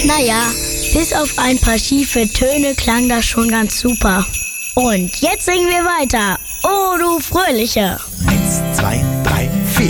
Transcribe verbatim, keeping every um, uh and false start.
Naja, bis auf ein paar schiefe Töne klang das schon ganz super. Und jetzt singen wir weiter. Oh, du Fröhliche. Eins, zwei,